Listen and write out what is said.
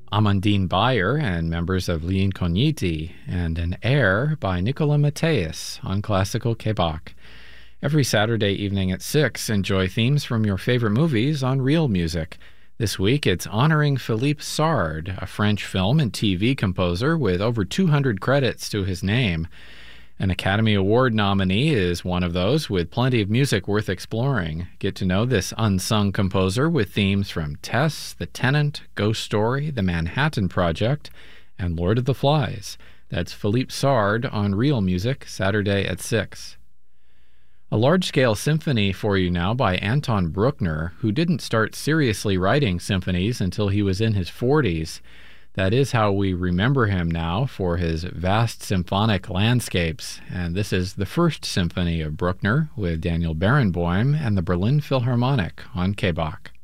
Amandine Bayer and members of Gli Incogniti, and an air by Nicola Mateus on Classical Quebec. Every Saturday evening at 6, enjoy themes from your favorite movies on Real Music. This week, it's honoring Philippe Sard, a French film and TV composer with over 200 credits to his name. An Academy Award nominee is one of those, with plenty of music worth exploring. Get to know this unsung composer with themes from Tess, The Tenant, Ghost Story, The Manhattan Project, and Lord of the Flies. That's Philippe Sard on Real Music, Saturday at 6. A large-scale symphony for you now by Anton Bruckner, who didn't start seriously writing symphonies until he was in his 40s. That is how we remember him now, for his vast symphonic landscapes. And this is the first symphony of Bruckner with Daniel Barenboim and the Berlin Philharmonic on KBach.